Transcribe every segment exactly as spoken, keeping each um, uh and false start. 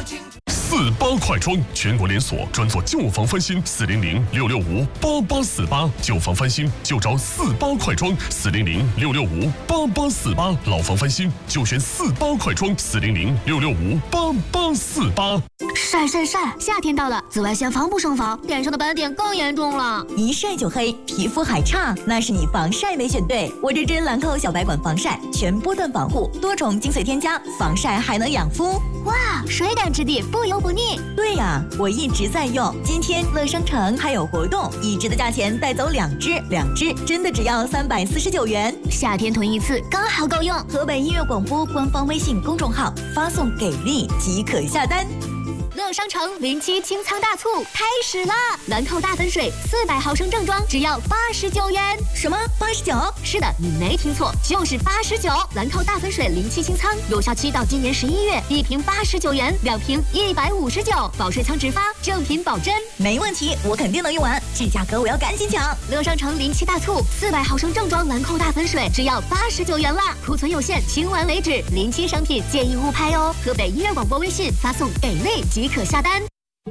四八快装，全国连锁，专做旧房翻新。四零零六六五八八四八，旧房翻新就找四八快装。四零零六六五八八四八，老房翻新就选四八快装。四零零六六五八八四八。 晒晒晒！夏天到了，紫外线防不胜防，脸上的斑点更严重了。 一晒就黑，皮肤还差，那是你防晒没选对。我这支兰蔻小白管防晒，全波段保护，多重精粹添加，防晒还能养肤。 哇，水感质地，不油不腻。 对呀、啊，我一直在用。今天乐商城还有活动，一支的价钱带走两支，两支真的只要三百四十九元。 夏天囤一次刚好够用。 河北音乐广播官方微信公众号发送“给力”即可下单。 乐商城零七清仓大促开始了，兰蔻大粉水四百毫升正装只要八十九元。 什么？八十九？ 是的，你没听错，就是八十九。兰蔻大粉水零七清仓有效期到今年十一月，一瓶八十九元，两瓶一百五十九，保税仓直发，正品保真。 没问题，我肯定能用完，这价格我要赶紧抢。 乐商城零七大促，四百毫升正装兰蔻大粉水只要八十九元啦，库存有限，清完为止。零七商品建议勿拍哦。河北音乐广播微信发送给力即可下单。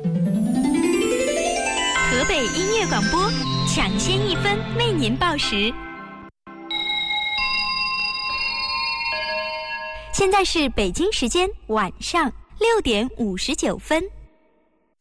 河北音乐广播，抢先一分为您报时。现在是北京时间晚上六点五十九分。